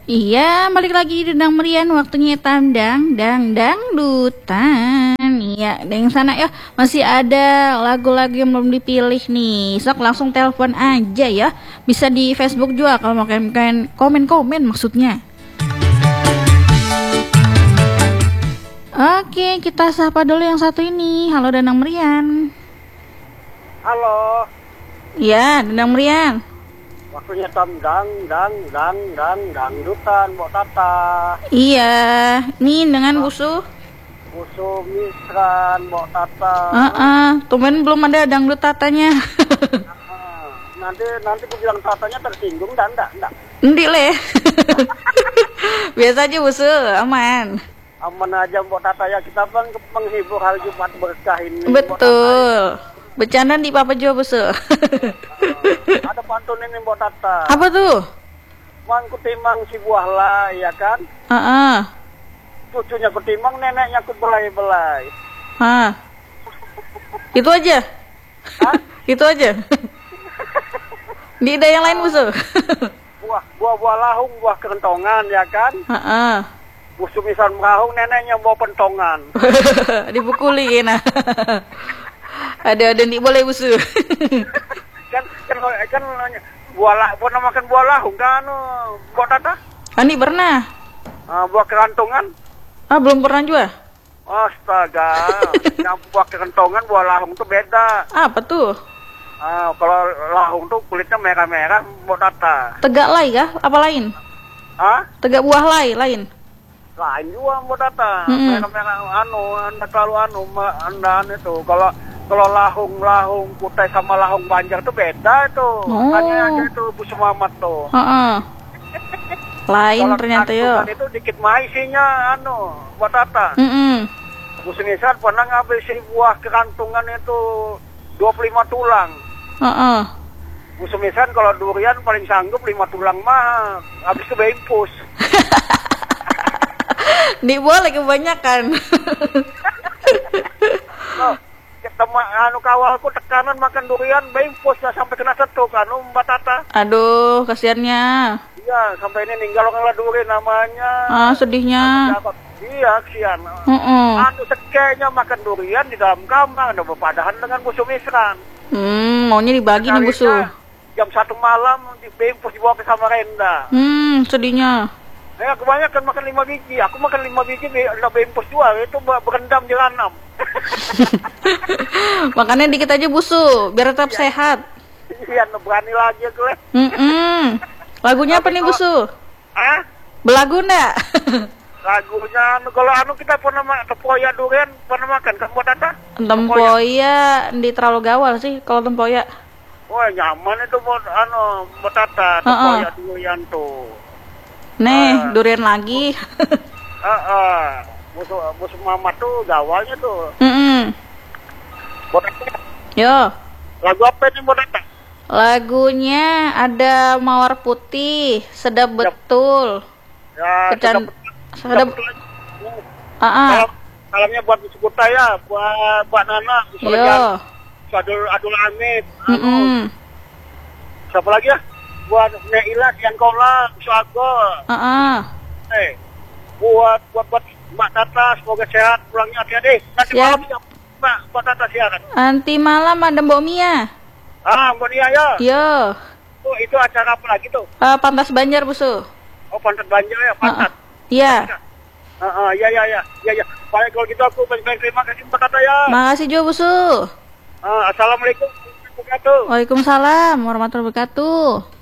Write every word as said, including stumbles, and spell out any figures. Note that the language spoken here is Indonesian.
Iya, balik lagi di Dang Merian, waktunya tandang dang dangdutan. Iya, yang sana ya masih ada lagu-lagu yang belum dipilih nih. Sok langsung telepon aja ya. Bisa di Facebook juga kalau mau komen-komen maksudnya. Oke, kita sapa dulu yang satu ini. Halo Danang Merian. Halo. Iya, Danang Merian. Waktunya tandang dang dang dang dangdutan, Mbok Tata. Iya, nih dengan Busu. Busu Misran, Mbok Tata. Ah, uh-uh. Tumben belum ada dangdut tatanya. uh, nanti nanti aku bilang tatanya tersinggung, dan enggak enggak. Endi le. Biasa aja Busu, aman. Aman aja Mbok Tata ya, kita bang menghibur hari Jumat berkah ini. Betul. Bercanda di Papa Jo Busu. uh, ada pantun ini Mbok Tata. Apa tuh? Mangku timang si buah lah, ya kan? Ah, uh-uh. Cucunya kutimbang, neneknya ku belai-belai. Hah. Itu aja. Hah? Itu aja. Di ada yang lain Busu. buah buah buah lahung, buah kentongan, ya kan? Heeh. Uh-uh. Busu misal merahung, neneknya bawa pentongan. Dipukulin. Ada ada nih boleh Busu. kan kan kan buah lah, pernah makan buah lahung kan, Mbok Tata? Ani pernah. Uh, buah kerantongan? Ah, belum pernah juga. Astaga, yang buah kerantongan, buah lahung tuh beda. Apa tuh? Uh, kalau lahung tuh kulitnya merah-merah, Mbok Tata. Tegak lay kah? Apa lain? Hah? Tegak buah lay lain. Lain juga Mbok Tata. Mm-hmm. Merah-merah anu, anda terlalu anu, anda anu itu. Kalau kalau lahung lahung kutai sama lahung banjar tuh beda itu. Oh. Hanya aja itu Bu Sumamat tuh. Heeh. Lain kalau ternyata ya. itu dikit mah isinya anu, Mbok Tata. Mm-mm. Bu Senisan pernah ngambil si buah kerantungan itu dua puluh lima tulang. Heeh. Bu Senisan kalau durian paling sanggup lima tulang mah, habis itu beimpus. Di boleh kebanyakan. Loh, teman anu kawalku tekanan makan durian beimpus ya sampai kena setuk anu Mbak Tata. Aduh, kasihannya. Iya, sampai ini ninggal orang durian namanya. Ah, sedihnya. Iya, kesian. Heeh. Anu sekenya makan durian di dalam kamar, ada berpadahan dengan Busu Misran. Hmm, maunya dibagi nih Busu. Jam satu malam di beimpus dibawa ke Samarinda. Hmm, sedihnya. Ya, kebanyakan makan lima biji. Aku makan lima biji, udah beimpus juga. Itu berendam jalanam. Makannya dikit aja Busu, biar tetap ya. Sehat. Iya, berani lagi aku lah. Hmm, lagunya apa nih Busu? Ah? Belagu ndak? Lagunya, anu, kalau anu kita pernah makan tempoyak durian, pernah makan kan Mbok Tata? Tempoyak di terlalu gawal sih kalau tempoyak. Wah, nyaman itu Mbok anu Mbok Tata, tempoyak uh-uh. durian tuh. Nih, uh. durian lagi. Heeh. uh, uh. Musuh musuh mama tuh gawalnya tuh. Mm-mm. Mbok Tata. Yo. Lagu apa nih Mbok Tata? Lagunya ada Mawar Putih, sedap betul. Ya, Kecan sedap. Ah, uh-uh. Salam, salamnya buat Busu Kuta ya, buat buat Nana, Busu Lejan, Adul Adul Amit. Mm-mm. Siapa lagi ya? Buat Neila, Sian Kola, Busu Agol. Uh-uh. Eh, buat buat buat Mbak Tata, semoga sehat, pulangnya hati-hati. Nanti Siap. malam siap, Mbak, Mbak Tata siaran. Nanti malam ada Mbak Mia. Ah, Mbak Nia ya. Yo. Oh, itu acara apa lagi tuh? Uh, Pantas Banjar Busu. Oh, Pantat Banjar ya, Pantat. Iya. Uh, uh, uh, ya ya ya, ya ya. Baik kalau gitu aku banyak terima kasih Mbak Tata ya. Makasih juga Busu. Uh, Assalamualaikum warahmatullahi wabarakatuh. Waalaikumsalam warahmatullahi wabarakatuh.